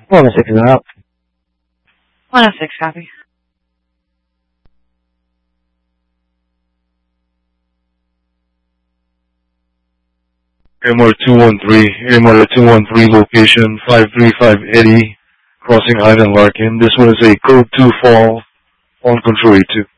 106 is out. 106, copy. AMR 213, AMR 213 location 535 Eddie, crossing Hyde and Larkin. This one is a code 2 fall on control 82.